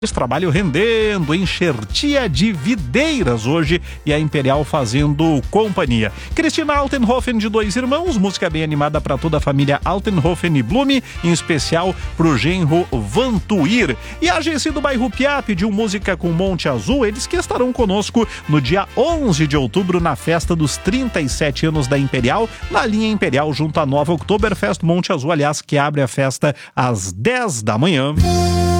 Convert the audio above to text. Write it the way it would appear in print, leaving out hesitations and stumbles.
Esse trabalho rendendo, enxertia de videiras hoje e a Imperial fazendo companhia. Cristina Altenhofen de Dois Irmãos, música bem animada para toda a família Altenhofen e Blume, em especial pro genro Vantuir. E a Agência do Bairro Piá pediu música com Monte Azul, eles que estarão conosco no dia 11 de outubro na festa dos 37 anos da Imperial, na linha Imperial junto à nova Oktoberfest Monte Azul, aliás, que abre a festa às 10 da manhã.